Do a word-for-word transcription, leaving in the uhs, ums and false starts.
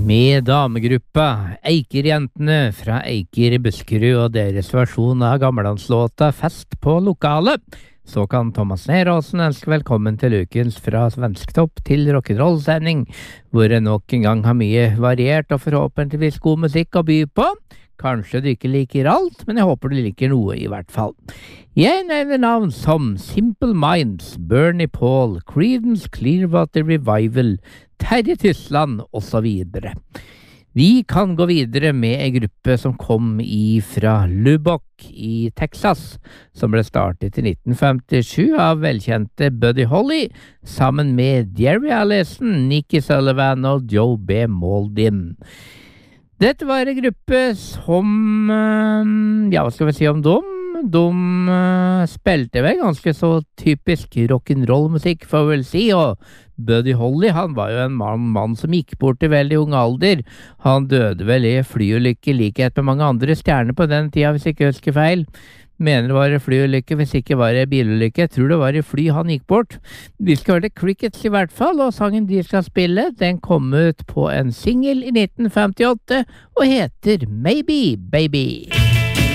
Med damegruppa Eiker-jentene fra Eiker i Buskerud og deres versjon av gammelandslåta Fest på lokalet, så kan Thomas Neråsen ønske velkommen til ukens Fra Svensktopp til rock'n'roll-sending, hvor jeg nok en gang har mye variert og forhåpentligvis god musikk å by på. Kanskje du ikke liker alt, men jeg håper du liker noe i hvert fall. Jeg nevner navn som Simple Minds, Bernie Paul, Creedence Clearwater Revival, Terje Tysland og så videre. Vi kan gå videre med en gruppe som kom fra Lubbock i Texas, som ble startet i nitten femtisju av velkjente Buddy Holly, sammen med Jerry Allison, Nicky Sullivan og Joe B. Mauldin. Dette var en gruppe som, ja, hva skal vi si om dem? De uh, spilte vel ganske så typisk rock'n'roll-musikk, får vi vel si, og Buddy Holly, han var jo en mann, mann som gikk bort i veldig ung alder. Han døde vel i flyulykke, likhet med mange andre stjerner på den tida, hvis ikke husker feil. Mener det var flyulykke, hvis ikke var det bilulykke. Jeg tror det var i fly han gikk bort. Vi skal høre Crickets i hvert fall, og sangen de skal spille, den kom ut på en single i nitten femtiåtte, og heter Maybe Baby.